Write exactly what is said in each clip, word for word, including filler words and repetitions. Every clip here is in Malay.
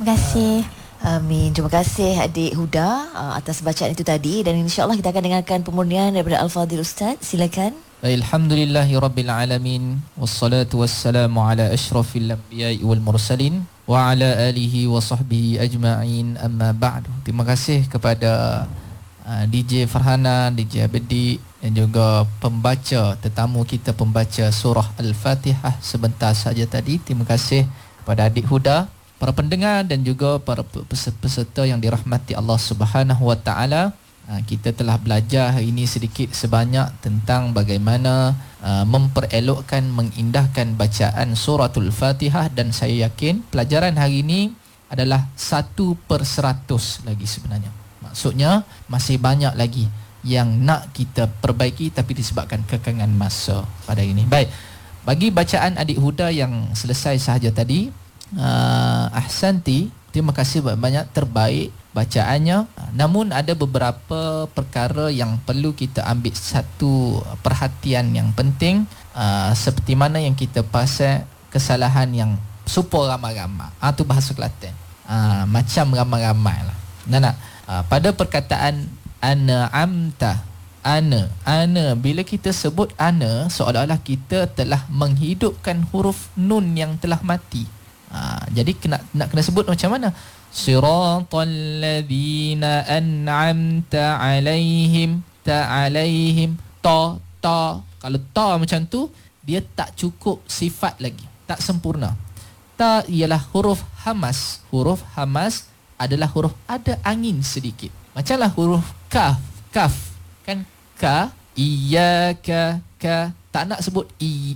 Terima kasih. Amin. Terima kasih adik Huda uh, atas bacaan itu tadi, dan insya-Allah kita akan dengarkan pemurnian daripada Al-Fadhil Ustaz. Silakan. Alhamdulillahirabbil alamin wassalatu wassalamu ala asyrafil anbiya'i wal mursalin wa ala alihi wa sahbihi ajma'in, amma ba'du. Terima kasih kepada uh, D J Farhana, D J Abedi dan juga pembaca tetamu kita pembaca surah Al-Fatihah sebentar saja tadi. Terima kasih kepada adik Huda, para pendengar dan juga para peserta yang dirahmati Allah Subhanahu Wa Taala. Kita telah belajar hari ini sedikit sebanyak tentang bagaimana uh, memperelokkan, mengindahkan bacaan suratul Fatihah, dan saya yakin pelajaran hari ini adalah satu per seratus lagi sebenarnya. Maksudnya masih banyak lagi yang nak kita perbaiki, tapi disebabkan kekangan masa pada hari ini. Baik, bagi bacaan adik Huda yang selesai sahaja tadi, uh, ahsanti, terima kasih banyak, terbaik bacaannya. Namun ada beberapa perkara yang perlu kita ambil satu perhatian yang penting, uh, seperti mana yang kita pasal kesalahan yang super ramai-ramai. Ah tu bahasa Kelantan. Uh, macam ramai-ramai lah. Nah, uh, pada perkataan ana amta, ana, ana, bila kita sebut ana, seolah-olah kita telah menghidupkan huruf nun yang telah mati. Ha, jadi kena, nak kena sebut macam mana? Siratal ladzina an'amta alaihim, ta alaihim, ta, ta. Kalau ta macam tu, dia tak cukup sifat lagi, tak sempurna. Ta ialah huruf hamas. Huruf hamas adalah huruf ada angin sedikit. Macamlah huruf kaf, kaf kan, ka, iyyaka, ka. Tak nak sebut i,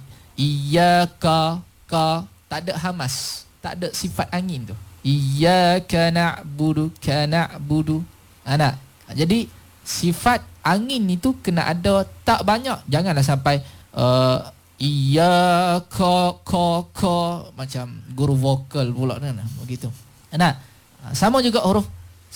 iyyaka, ka. Tak ada hamas, tak ada sifat angin tu. Iyyaka na'budu, ka na'budu. Anak. Jadi sifat angin itu kena ada, tak banyak. Janganlah sampai uh, iyyaka, ka, ka, macam guru vokal pula kan, begitu. Anak. Sama juga huruf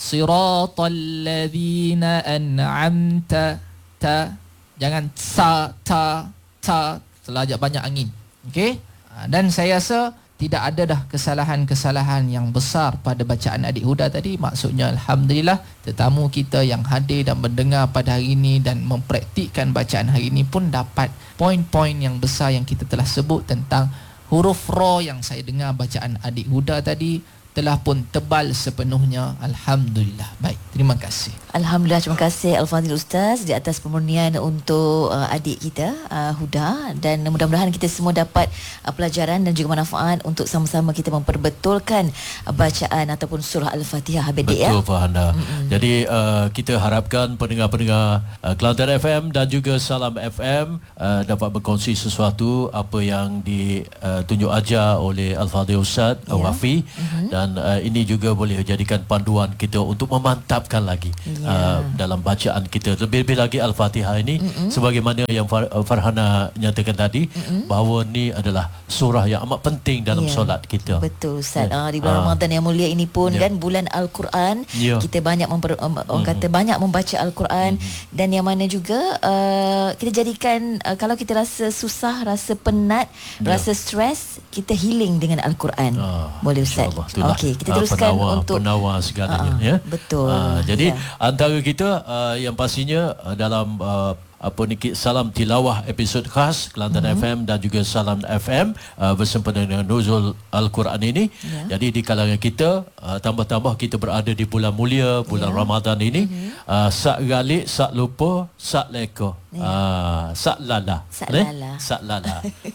siratal ladzina an'amta, ta. Jangan sa, ta, ta. Terlalu banyak angin. Okey? Dan saya rasa tidak ada dah kesalahan-kesalahan yang besar pada bacaan adik Huda tadi. Maksudnya alhamdulillah tetamu kita yang hadir dan mendengar pada hari ini dan mempraktikkan bacaan hari ini pun dapat poin-poin yang besar yang kita telah sebut tentang huruf ra yang saya dengar bacaan adik Huda tadi telah pun tebal sepenuhnya. Alhamdulillah. Baik, terima kasih. Alhamdulillah, terima kasih Al-Fadhil Ustaz di atas pemurnian untuk uh, adik kita uh, Huda, dan mudah-mudahan kita semua dapat uh, pelajaran dan juga manfaat untuk sama-sama kita memperbetulkan uh, bacaan ataupun surah Al-Fatihah. Betul ya? Fahanda. Mm-hmm. Jadi uh, kita harapkan pendengar-pendengar uh, Kelantan F M dan juga Salam F M uh, dapat berkongsi sesuatu apa yang ditunjuk uh, ajar oleh Al-Fadhil Ustaz yeah. Wafi, mm-hmm. dan uh, ini juga boleh jadikan panduan kita untuk memantapkan lagi yeah. uh, dalam bacaan kita, lebih-lebih lagi Al-Fatihah ini, mm-hmm. sebagaimana yang Far- Farhana nyatakan tadi, mm-hmm. bahawa ni adalah surah yang amat penting dalam yeah. solat kita. Betul Ustaz. Yeah. Uh, di bulan uh. Ramadan yang mulia ini pun yeah. kan, bulan Al-Quran, yeah. kita banyak memper, um, orang mm-hmm. kata banyak membaca Al-Quran, mm-hmm. dan yang mana juga uh, kita jadikan uh, kalau kita rasa susah, rasa penat, yeah. rasa stres, kita healing dengan Al-Quran. Uh, Boleh Ustaz? Okey, kita teruskan penawar, untuk penawar segalanya, uh, ya. Betul. Uh, jadi yeah. antara kita uh, yang pastinya uh, dalam uh, apa ni, Salam Tilawah episod khas Kelantan mm-hmm. F M dan juga Salam F M uh, bersempena dengan Nuzul Al-Quran ini. Yeah. Jadi di kalangan kita uh, tambah-tambah kita berada di bulan mulia, bulan yeah. Ramadan ini, mm-hmm. uh, sak galik, sak lupa, sak leka. Yeah. Uh, sak lala. Sak lala. Sak lala.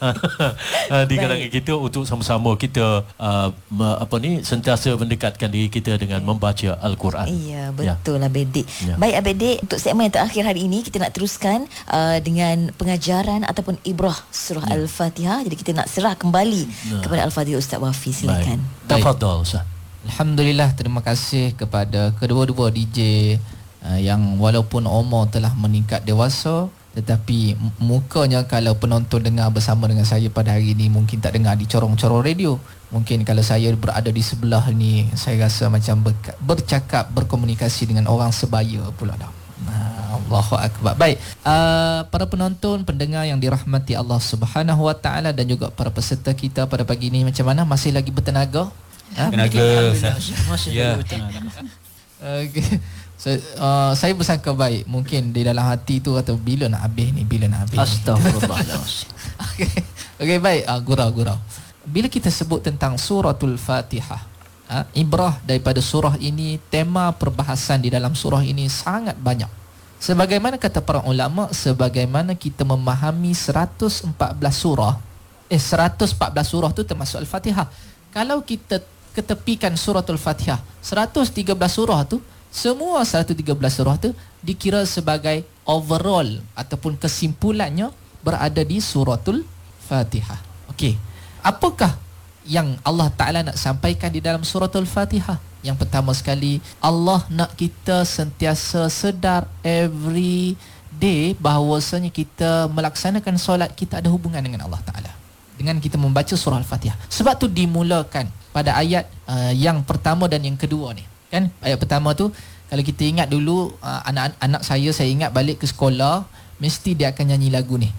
uh, di kalangan kita untuk sama-sama kita uh, apa ni, sentiasa mendekatkan diri kita dengan yeah. membaca Al-Quran. Iya, betul lah Bedik. Yeah. Baik Abedik, untuk segmen yang terakhir hari ini kita nak teruskan uh, dengan pengajaran ataupun ibrah surah yeah. Al-Fatihah. Jadi kita nak serah kembali nah. kepada Al-Fadhil Ustaz Wafi. Silakan. Tafadhal Ustaz. Alhamdulillah, terima kasih kepada kedua-dua D J uh, yang walaupun umur telah meningkat dewasa, tetapi mukanya kalau penonton dengar bersama dengan saya pada hari ini mungkin tak dengar di corong-corong radio. Mungkin kalau saya berada di sebelah ni, saya rasa macam ber- bercakap, berkomunikasi dengan orang sebaya pula dah. Allahu Akbar. Baik, uh, para penonton, pendengar yang dirahmati Allah Subhanahu Wa Taala dan juga para peserta kita pada pagi ini, macam mana? Masih lagi bertenaga? Tenaga. Masih Ya. tenaga. Okay. So, uh, saya bersangka baik. Mungkin di dalam hati tu kata bila nak habis ni, bila nak habis. Astagfirullahalazim. Okey. Okey, baik. Uh, gurau gurau. Bila kita sebut tentang suratul Fatihah, uh, ibrah daripada surah ini, tema perbahasan di dalam surah ini sangat banyak. Sebagaimana kata para ulama, sebagaimana kita memahami seratus empat belas surah, eh seratus empat belas surah tu termasuk Al-Fatihah. Kalau kita ketepikan suratul Fatihah, seratus tiga belas surah tu, semua seratus tiga belas surah tu dikira sebagai overall ataupun kesimpulannya berada di suratul Fatihah. Okey. Apakah yang Allah Ta'ala nak sampaikan di dalam suratul Fatihah? Yang pertama sekali, Allah nak kita sentiasa sedar every day bahawasanya kita melaksanakan solat, kita ada hubungan dengan Allah Ta'ala dengan kita membaca surah Al-Fatihah. Sebab tu dimulakan pada ayat uh, yang pertama dan yang kedua ni. Kan? Ayat pertama tu, kalau kita ingat dulu, uh, anak-anak saya, saya ingat balik ke sekolah, mesti dia akan nyanyi lagu ni.